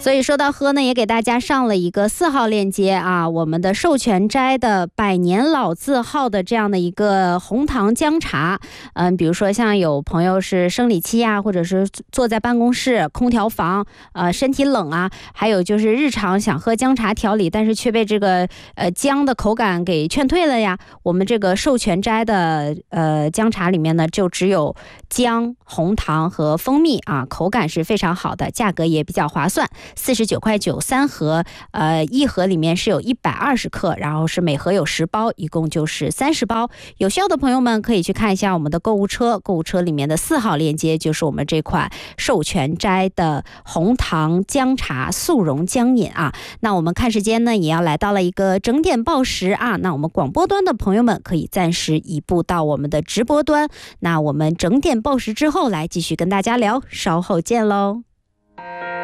所以说到喝呢，也给大家上了一个4号链接啊，我们的寿全斋的百年老字号的这样的一个红糖姜茶。比如说像有朋友是生理期啊，或者是坐在办公室空调房，身体冷啊，还有就是日常想喝姜茶调理，但是却被这个姜的口感给劝退了呀。我们这个寿全斋的姜茶里面呢，就只有姜、红糖和蜂蜜啊，口感是非常好的，价格也比较划算，49.9块3盒，一盒里面是有120克，然后是每盒有10包，一共就是30包。有需要的朋友们可以去看一下我们的购物车，购物车里面的4号链接就是我们这款寿全斋的红糖姜茶速溶姜饮啊。那我们看时间呢，也要来到了一个整点报时啊。那我们广播端的朋友们可以暂时移步到我们的直播端，那我们整点报时之后来继续跟大家聊，稍后见喽。